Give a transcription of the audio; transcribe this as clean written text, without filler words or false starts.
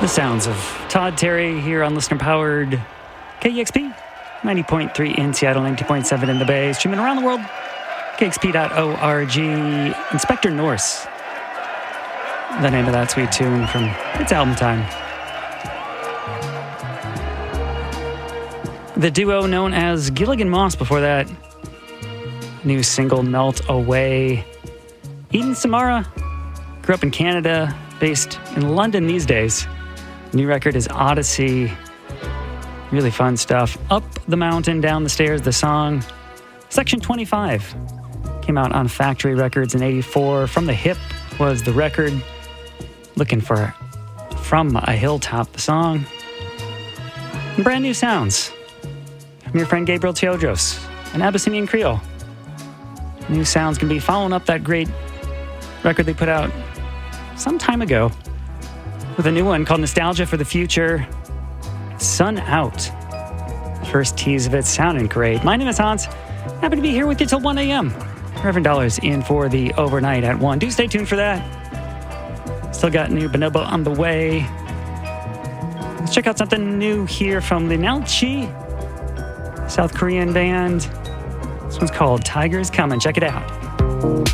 The sounds of Todd Terry here on listener-powered KEXP, 90.3 in Seattle, 90.7 in the Bay, streaming around the world, KEXP.org. Inspector Norse, the name of that sweet tune from its album time. The duo known as Gilligan Moss before that. New single, Melt Away. Eden Samara grew up in Canada, based in London these days. New record is Odyssey. Really fun stuff. Up the Mountain, Down the Stairs, the song. Section 25 came out on Factory Records in 84. From the Hip was the record. Looking for From a Hilltop, the song. And brand new sounds from your friend Gabriel Teodros and Abyssinian Creole. New sounds can be following up that great record they put out some time ago with a new one called Nostalgia for the Future. Sun Out. First tease of it sounding great. My name is Hans. Happy to be here with you till 1 a.m. Reverend Dollars in for the overnight at 1. Do stay tuned for that. Still got new Bonobo on the way. Let's check out something new here from the Naochi, South Korean band. This one's called Tiger's Coming. Check it out.